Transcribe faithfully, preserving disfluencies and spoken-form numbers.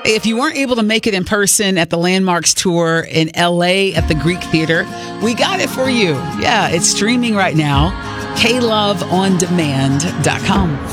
If you weren't able to make it in person at the Landmarks tour in L A at the Greek Theater, we got it for you. Yeah, it's streaming right now. K love on demand dot com.